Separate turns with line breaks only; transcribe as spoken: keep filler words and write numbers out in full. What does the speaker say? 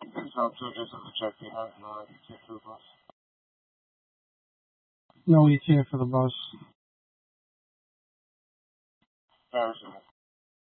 So two just on the check you have no E T A for the bus.
No E T A for the bus.
Harrison.